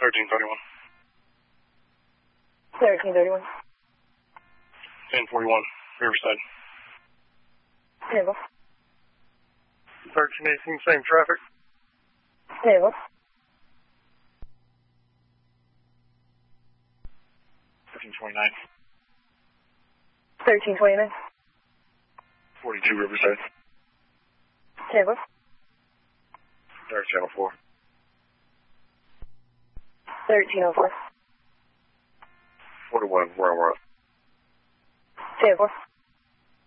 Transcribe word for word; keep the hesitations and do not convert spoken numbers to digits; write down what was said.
thirteen thirty-one. thirteen thirty-one. ten forty-one, Riverside. Table. thirteen eighteen, same traffic. Table. thirteen twenty-nine. thirteen twenty-nine. forty-two, Riverside. Table. Dark Channel four. thirteen oh four. four to one, Royal World. Table.